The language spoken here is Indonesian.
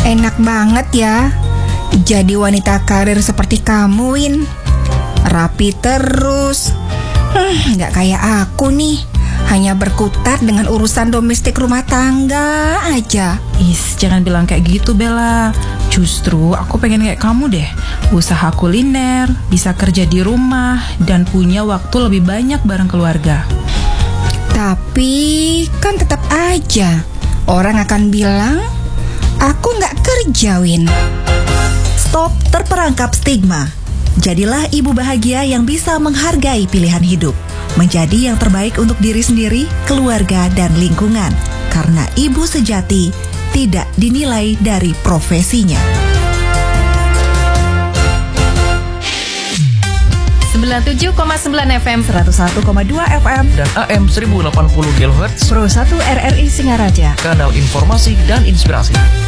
Enak banget ya jadi wanita karir seperti kamu, Win. Rapi terus. Nggak kayak aku nih, hanya berkutat dengan urusan domestik rumah tangga aja. Jangan bilang kayak gitu, Bella. Justru aku pengen kayak kamu deh. Usaha kuliner, bisa kerja di rumah, dan punya waktu lebih banyak bareng keluarga. Tapi kan tetap aja orang akan bilang aku nggak kerja, Win. Stop terperangkap stigma. Jadilah ibu bahagia yang bisa menghargai pilihan hidup. Menjadi yang terbaik untuk diri sendiri, keluarga, dan lingkungan. Karena ibu sejati tidak dinilai dari profesinya. 97,9 FM, 101,2 FM, dan AM 1080 kHz, Pro 1 RRI Singaraja. kanal informasi dan inspirasi.